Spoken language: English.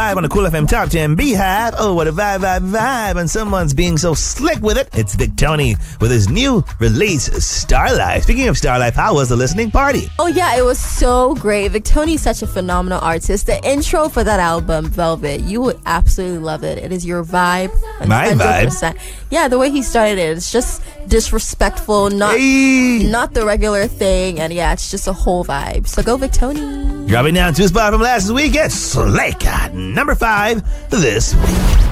5 on the Cool FM Top 10 Beehive. Oh, what a vibe. And someone's being so slick with it. It's Victony with his new release, Starlife. Speaking of Starlife, how was the listening party? Oh, yeah, it was so great. Victony's such a phenomenal artist. The intro for that album, Velvet, you would absolutely love it. It is your vibe. My 100%. vibe? Yeah, the way he started it, it's just disrespectful, not the regular thing. And yeah, it's just a whole vibe. So go Victony. Dropping down 2 spots from last week, it's Slick at number 5 this week.